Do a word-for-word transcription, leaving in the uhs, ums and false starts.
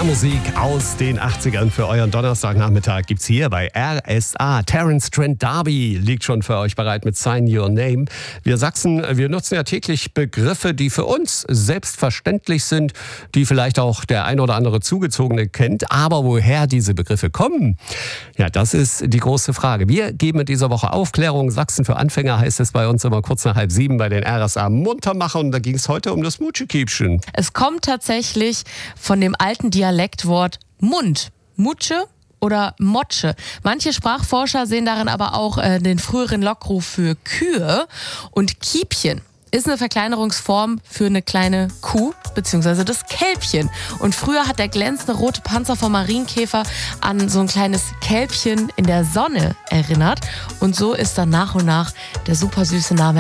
Mehr Musik aus den achtzigern für euren Donnerstagnachmittag gibt's hier bei R S A. Terence Trent D'Arby liegt schon für euch bereit mit Sign Your Name. Wir Sachsen, wir nutzen ja täglich Begriffe, die für uns selbstverständlich sind, die vielleicht auch der ein oder andere Zugezogene kennt. Aber woher diese Begriffe kommen, ja, das ist die große Frage. Wir geben in dieser Woche Aufklärung. Sachsen für Anfänger heißt es bei uns immer kurz nach halb sieben bei den R S A Muntermachern. Da ging es heute um das Mutschekiebchen. Es kommt tatsächlich von dem alten Dialektwort Mund. Mutsche oder Motsche. Manche Sprachforscher sehen darin aber auch äh, den früheren Lockruf für Kühe. Und Kiebchen ist eine Verkleinerungsform für eine kleine Kuh bzw. das Kälbchen. Und früher hat der glänzende rote Panzer vom Marienkäfer an so ein kleines Kälbchen in der Sonne erinnert. Und so ist dann nach und nach der super süße Name